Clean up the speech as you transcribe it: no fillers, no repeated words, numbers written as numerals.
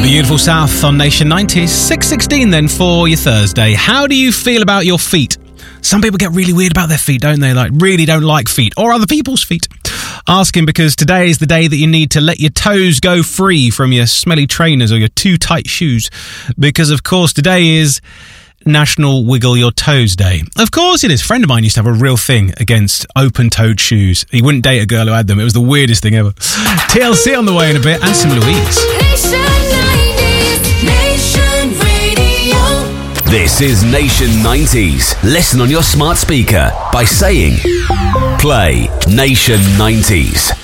Beautiful South on Nation 90s. 6:16 then for your Thursday. How do you feel about your feet? Some people get really weird about their feet, don't they? Like, really don't like feet or other people's feet. Asking because today is the day that you need to let your toes go free from your smelly trainers or your too tight shoes. Because, of course, today is National Wiggle Your Toes Day. Of course it is. A friend of mine used to have a real thing against open-toed shoes. He wouldn't date a girl who had them. It was the weirdest thing ever. TLC on the way in a bit, and some Louise. This is Nation 90s. Listen on your smart speaker by saying, play Nation 90s.